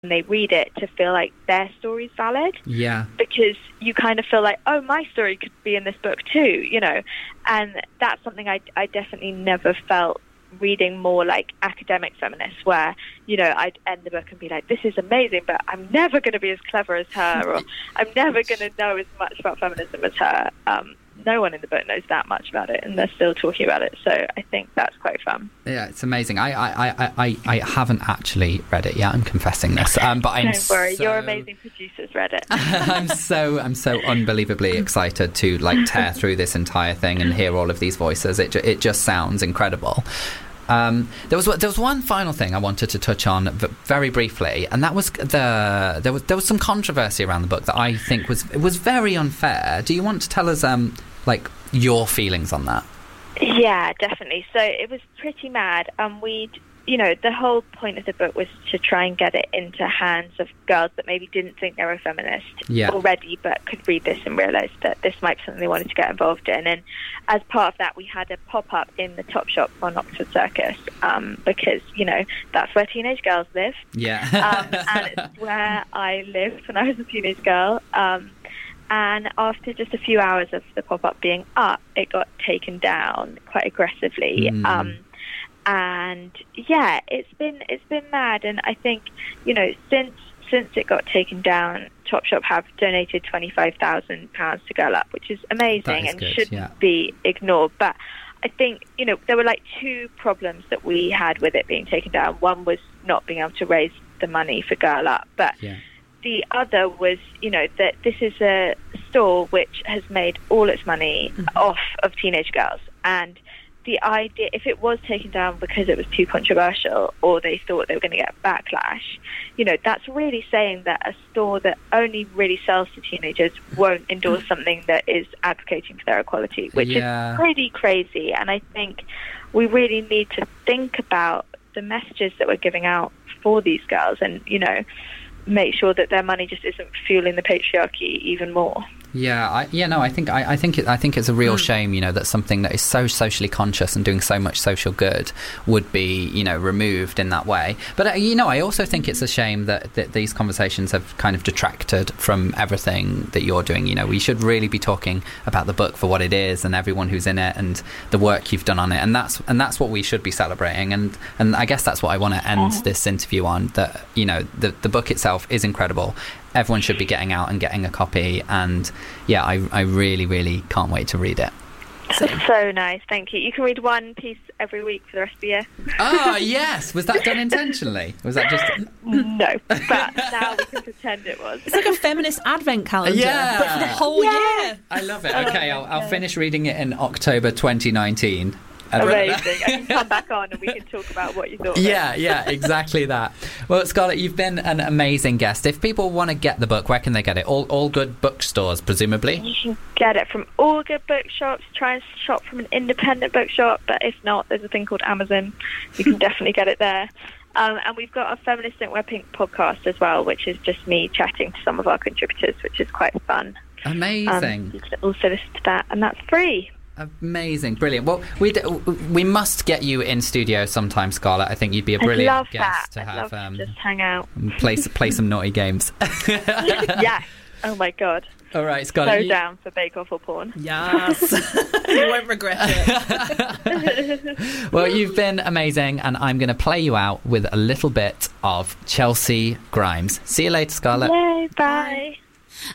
they read it to feel like their story's valid. Yeah. Because you kind of feel like, oh, my story could be in this book too, and that's something I definitely never felt reading more like academic feminists, where I'd end the book and be like, this is amazing, but I'm never going to be as clever as her, or I'm never going to know as much about feminism as her. No one in the book knows that much about it, and they're still talking about it, so I think that's quite fun. Yeah, it's amazing. I haven't actually read it yet, I'm confessing this, but don't worry, your amazing producers read it. I'm so unbelievably excited to tear through this entire thing and hear all of these voices. It just sounds incredible. There was one final thing I wanted to touch on very briefly, and that was there was some controversy around the book that I think was very unfair. Do you want to tell us your feelings on that? Yeah, definitely. So it was pretty mad. The whole point of the book was to try and get it into hands of girls that maybe didn't think they were a feminist already, but could read this and realise that this might be something they wanted to get involved in. And as part of that, we had a pop-up in the Topshop on Oxford Circus, because, that's where teenage girls live. Yeah. And it's where I lived when I was a teenage girl. And after just a few hours of the pop-up being up, it got taken down quite aggressively. And yeah, it's been mad. And I think, since it got taken down, Topshop have donated £25,000 to Girl Up, which is amazing and good, shouldn't be ignored. But I think, there were two problems that we had with it being taken down. One was not being able to raise the money for Girl Up, but the other was, that this is a store which has made all its money off of teenage girls. And the idea, if it was taken down because it was too controversial or they thought they were going to get backlash, that's really saying that a store that only really sells to teenagers won't endorse something that is advocating for their equality, which is pretty crazy. And I think we really need to think about the messages that we're giving out for these girls and, make sure that their money just isn't fueling the patriarchy even more. I think it's a real shame, that something that is so socially conscious and doing so much social good would be, removed in that way. But I also think it's a shame that these conversations have kind of detracted from everything that you're doing. We should really be talking about the book for what it is and everyone who's in it and the work you've done on it, and that's what we should be celebrating. And I guess that's what I want to end this interview on. That the book itself is incredible. Everyone should be getting out and getting a copy, and I really, really can't wait to read it. So nice, thank you. You can read one piece every week for the rest of the year. Oh, yes. Was that done intentionally? Was that just... No, but now we can pretend it was. It's like a feminist advent calendar, but for the whole year. I love it. Okay, I'll finish reading it in October 2019. Amazing. I can come back on and we can talk about what you thought. Yeah, exactly that. Well, Scarlett, you've been an amazing guest. If people want to get the book, where can they get it? All good bookstores, presumably? You can get it from all good bookshops. Try and shop from an independent bookshop, but if not, there's a thing called Amazon. You can definitely get it there. And we've got a Feminist Think We're Pink podcast as well, which is just me chatting to some of our contributors, which is quite fun. Amazing. You can also listen to that, and that's free. Amazing, brilliant. Well, we must get you in studio sometime, Scarlett. I think you'd be a brilliant guest to have. Love to just hang out, and play some naughty games. Yes. Oh my god. All right, Scarlett. So down for Bake Off or porn. Yes. You won't regret it. Well, you've been amazing, and I'm going to play you out with a little bit of Chelsea Grimes. See you later, Scarlett. Yay, bye.